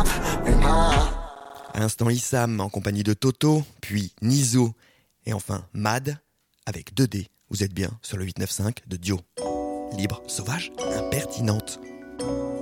À l'instant, Issam en compagnie de Toto, puis Nizo, et enfin Mad avec 2D. Vous êtes bien sur le 895 de Dio. Libre, sauvage, impertinente.